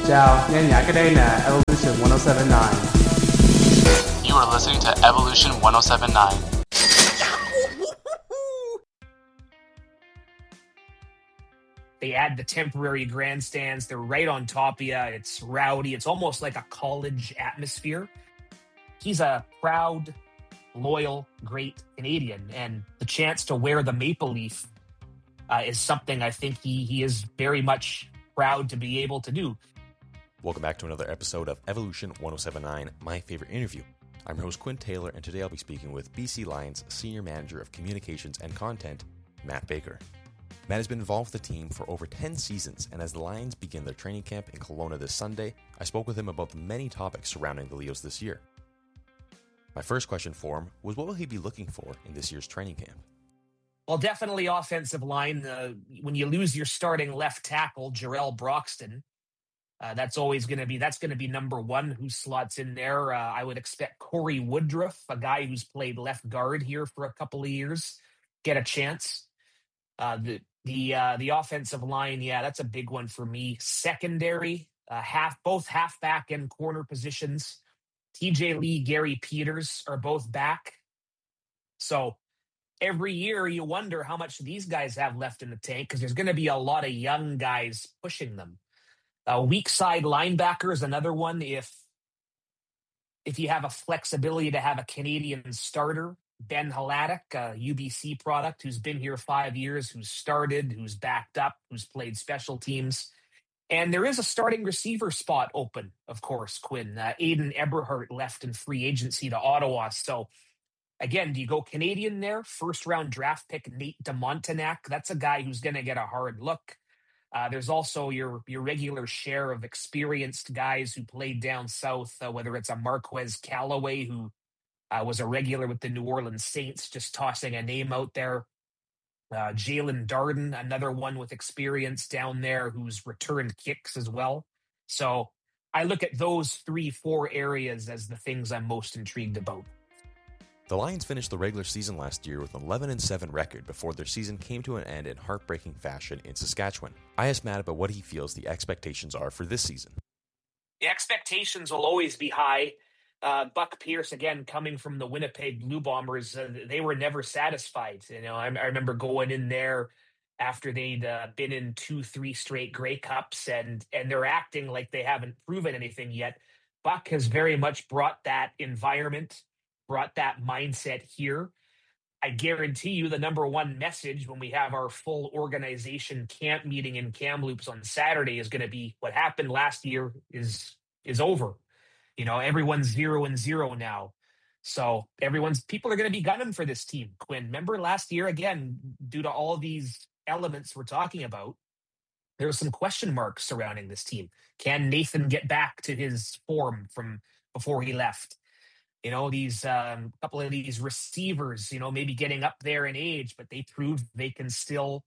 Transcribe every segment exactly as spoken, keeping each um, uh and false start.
Ciao, Nyanyakaday na Evolution one oh seven point nine. You are listening to Evolution one oh seven point nine. They add the temporary grandstands. They're right on top of you. It's rowdy. It's almost like a college atmosphere. He's a proud, loyal, great Canadian, and the chance to wear the maple leaf uh, is something I think he he is very much proud to be able to do. Welcome back to another episode of Evolution one oh seven point nine, my favorite interview. I'm your host, Quinn Taylor, and today I'll be speaking with B C Lions Senior Manager of Communications and Content, Matt Baker. Matt has been involved with the team for over ten seasons, and as the Lions begin their training camp in Kelowna this Sunday, I spoke with him about the many topics surrounding the Leos this year. My first question for him was, what will he be looking for in this year's training camp? Well, definitely offensive line. Uh, when you lose your starting left tackle, Jarrell Broxton, uh, that's always going to be, that's going to be number one who slots in there. Uh, I would expect Corey Woodruff, a guy who's played left guard here for a couple of years, get a chance. Uh, the the uh, the offensive line, yeah, that's a big one for me. Secondary, uh, half both halfback and corner positions. T J Lee, Gary Peters are both back. So every year you wonder how much these guys have left in the tank because there's going to be a lot of young guys pushing them. Uh, weak side linebacker is another one. If if you have a flexibility to have a Canadian starter, Ben Hladek, a U B C product, who's been here five years, who's started, who's backed up, who's played special teams. And there is a starting receiver spot open, of course, Quinn. Uh, Aiden Eberhardt left in free agency to Ottawa. So, again, do you go Canadian there? First-round draft pick Nate DeMontenac. That's a guy who's going to get a hard look. Uh, there's also your your regular share of experienced guys who played down south, uh, whether it's a Marquez Callaway, who uh, was a regular with the New Orleans Saints, just tossing a name out there. Uh, Jalen Darden, another one with experience down there who's returned kicks as well. So I look at those three, four areas as the things I'm most intrigued about. The Lions finished the regular season last year with an eleven and seven record before their season came to an end in heartbreaking fashion in Saskatchewan. I asked Matt about what he feels the expectations are for this season. The expectations will always be high. Uh, Buck Pierce, again, coming from the Winnipeg Blue Bombers, uh, they were never satisfied. You know, I, I remember going in there after they'd uh, been in two, three straight Grey Cups, and and they're acting like they haven't proven anything yet. Buck has very much brought that environment, brought that mindset here. I guarantee you the number one message when we have our full organization camp meeting in Kamloops on Saturday is going to be what happened last year is is over. You know, everyone's zero and zero now. So everyone's people are going to be gunning for this team. Quinn, remember last year, again, due to all these elements we're talking about, there were some question marks surrounding this team. Can Nathan get back to his form from before he left? You know, these um, couple of these receivers, you know, maybe getting up there in age, but they proved they can still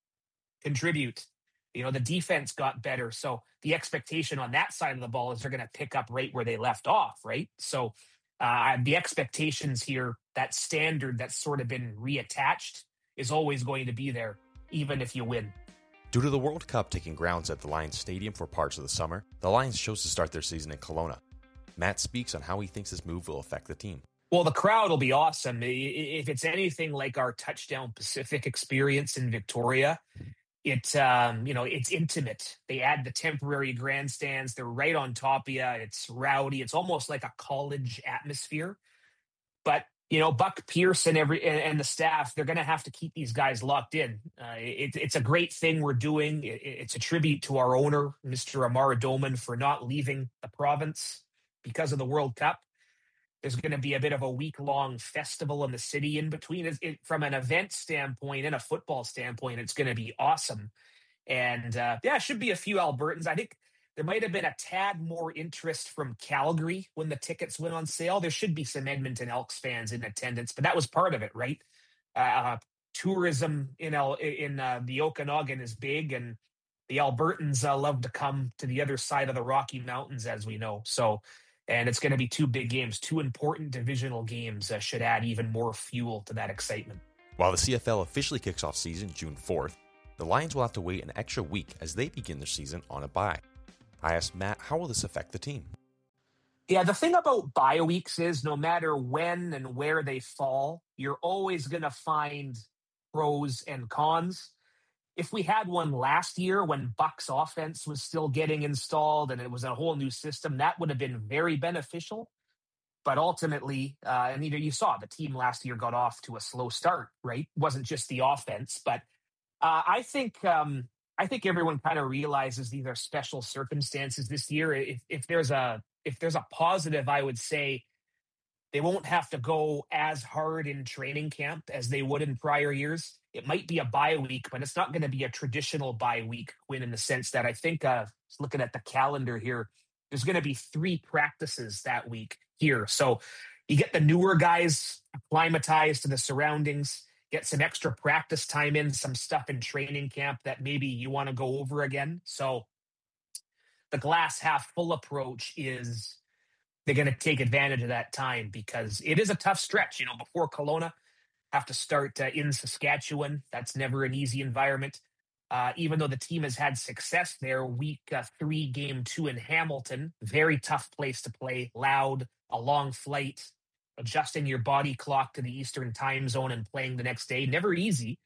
contribute. You know, the defense got better. So the expectation on that side of the ball is they're going to pick up right where they left off, right? So uh, the expectations here, that standard that's sort of been reattached is always going to be there, even if you win. Due to the World Cup taking grounds at the Lions Stadium for parts of the summer, the Lions chose to start their season in Kelowna. Matt speaks on how he thinks this move will affect the team. Well, the crowd will be awesome. If it's anything like our Touchdown Pacific experience in Victoria, It, um, you know, it's intimate. They add the temporary grandstands. They're right on top of you. It's rowdy. It's almost like a college atmosphere. But, you know, Buck Pierce and every and, and the staff, they're going to have to keep these guys locked in. Uh, it, it's a great thing we're doing. It, it's a tribute to our owner, Mister Amar Doman, for not leaving the province because of the World Cup. There's going to be a bit of a week-long festival in the city in between. It, it, from an event standpoint and a football standpoint, it's going to be awesome. And, uh, yeah, it should be a few Albertans. I think there might have been a tad more interest from Calgary when the tickets went on sale. There should be some Edmonton Elks fans in attendance, but that was part of it, right? Uh, tourism in, El, in uh, the Okanagan is big, and the Albertans uh, love to come to the other side of the Rocky Mountains, as we know. So, and it's going to be two big games, two important divisional games that should add even more fuel to that excitement. While the C F L officially kicks off season June fourth, the Lions will have to wait an extra week as they begin their season on a bye. I asked Matt, how will this affect the team? Yeah, the thing about bye weeks is no matter when and where they fall, you're always going to find pros and cons. If we had one last year when Buck's offense was still getting installed and it was a whole new system, that would have been very beneficial. But ultimately, uh, and you know, you saw the team last year got off to a slow start, right? It wasn't just the offense, but uh, I think um, I think everyone kind of realizes these are special circumstances this year. If, if there's a if there's a positive, I would say they won't have to go as hard in training camp as they would in prior years. It might be a bye week, but it's not going to be a traditional bye week, Quinn, in the sense that I think, uh, looking at the calendar here, there's going to be three practices that week here. So you get the newer guys acclimatized to the surroundings, get some extra practice time in, some stuff in training camp that maybe you want to go over again. So the glass half full approach is they're going to take advantage of that time because it is a tough stretch. You know, before Kelowna, have to start uh, in Saskatchewan. That's never an easy environment. Uh, even though the team has had success there, week uh, three, game two in Hamilton, very tough place to play, loud, a long flight, adjusting your body clock to the Eastern time zone and playing the next day, never easy.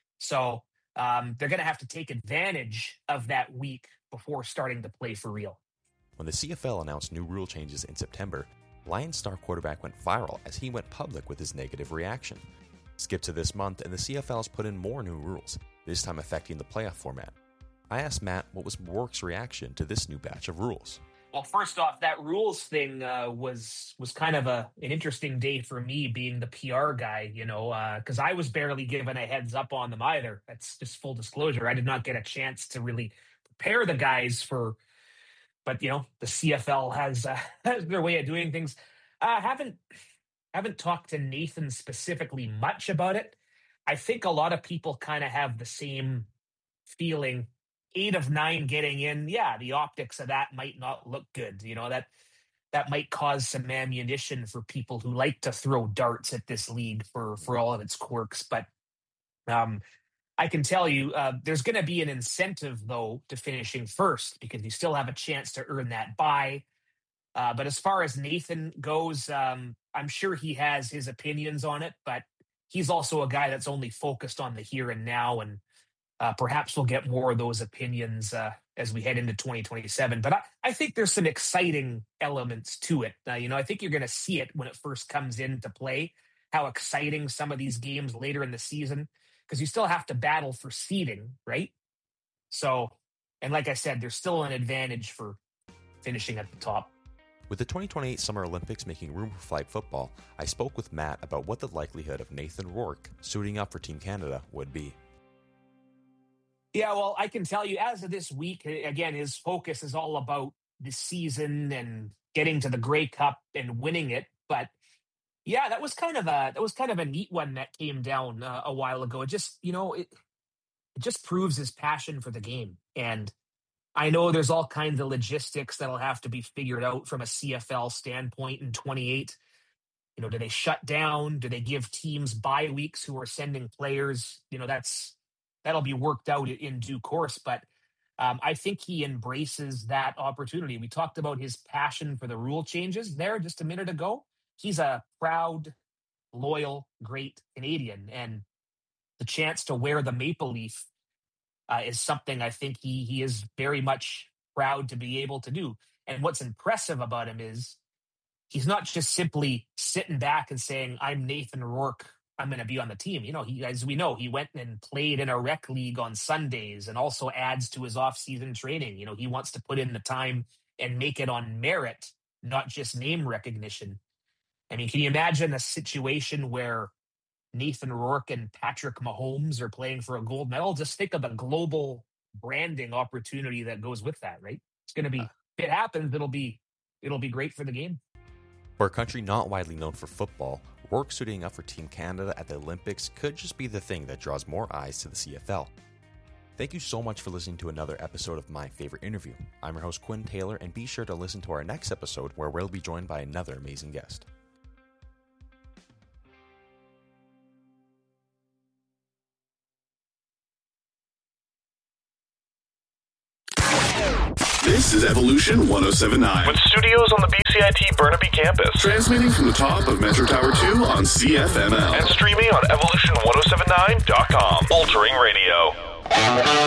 So um, they're going to have to take advantage of that week before starting to play for real. When the C F L announced new rule changes in September, Lions star quarterback went viral as he went public with his negative reaction. Skip to this month, and the C F L has put in more new rules, this time affecting the playoff format. I asked Matt what was Rourke's reaction to this new batch of rules. Well, first off, that rules thing uh, was was kind of a an interesting day for me, being the P R guy, you know, because uh, I was barely given a heads up on them either. That's just full disclosure. I did not get a chance to really prepare the guys for, but you know, the C F L has, uh, has their way of doing things. I uh, haven't haven't talked to Nathan specifically much about it. I think a lot of people kind of have the same feeling. Eight of nine getting in, yeah, the optics of that might not look good. You know, that that might cause some ammunition for people who like to throw darts at this league for for all of its quirks. But um, I can tell you, uh, there's going to be an incentive though to finishing first because you still have a chance to earn that bye. Uh, but as far as Nathan goes, um, I'm sure he has his opinions on it, but he's also a guy that's only focused on the here and now, and uh, perhaps we'll get more of those opinions uh, as we head into twenty twenty-seven. But I, I think there's some exciting elements to it. Uh, you know, I think you're going to see it when it first comes into play, how exciting some of these games later in the season, because you still have to battle for seeding, right? So, and like I said, there's still an advantage for finishing at the top. With the twenty twenty-eight Summer Olympics making room for flag football, I spoke with Matt about what the likelihood of Nathan Rourke suiting up for Team Canada would be. Yeah, well, I can tell you as of this week, again, his focus is all about the season and getting to the Grey Cup and winning it. But yeah, that was kind of a that was kind of a neat one that came down uh, a while ago. It just, you know, it it just proves his passion for the game. And I know there's all kinds of logistics that'll have to be figured out from a C F L standpoint in twenty-eight. You know, do they shut down? Do they give teams bye weeks who are sending players? You know, that's that'll be worked out in due course. But um, I think he embraces that opportunity. We talked about his passion for the rule changes there just a minute ago. He's a proud, loyal, great Canadian, and the chance to wear the maple leaf Uh, is something I think he he is very much proud to be able to do. And what's impressive about him is he's not just simply sitting back and saying, I'm Nathan Rourke, I'm going to be on the team. You know, he, as we know, he went and played in a rec league on Sundays and also adds to his off-season training. You know, he wants to put in the time and make it on merit, not just name recognition. I mean, can you imagine a situation where Nathan Rourke and Patrick Mahomes are playing for a gold medal? Just think of the global branding opportunity that goes with that, right? It's going to be, if it happens, it'll be, it'll be great for the game. For a country not widely known for football, Rourke suiting up for Team Canada at the Olympics could just be the thing that draws more eyes to the C F L. Thank you so much for listening to another episode of My Favorite Interview. I'm your host, Quinn Taylor, and be sure to listen to our next episode where we'll be joined by another amazing guest. This is Evolution one oh seven point nine. With studios on the B C I T Burnaby campus. Transmitting from the top of Metro Tower two on C F M L. And streaming on evolution ten seventy-nine dot com. Altering radio.